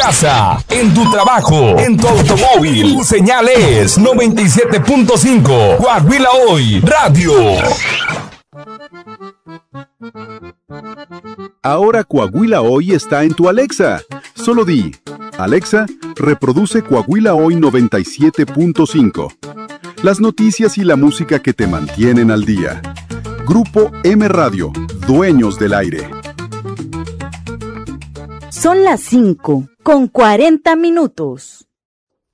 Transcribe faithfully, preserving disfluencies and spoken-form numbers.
casa, en tu trabajo, en tu automóvil. Tu señal es noventa y siete punto cinco. Coahuila Hoy Radio. Ahora Coahuila Hoy está en tu Alexa. Solo di, Alexa, reproduce Coahuila Hoy noventa y siete punto cinco. Las noticias y la música que te mantienen al día. Grupo M Radio, dueños del aire. Son las cinco con cuarenta minutos.